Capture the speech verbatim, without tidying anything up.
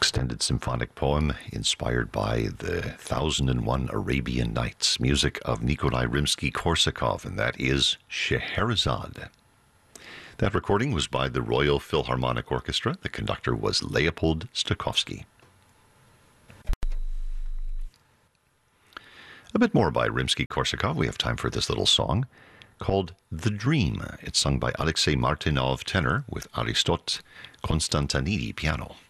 extended symphonic poem inspired by the Thousand and One Arabian Nights, music of Nikolai Rimsky-Korsakov, and that is Scheherazade. That recording was by the Royal Philharmonic Orchestra. The conductor was Leopold Stokowski. A bit more by Rimsky-Korsakov. We have time for this little song called The Dream. It's sung by Alexei Martynov, tenor, with Aristot Konstantinidis, piano.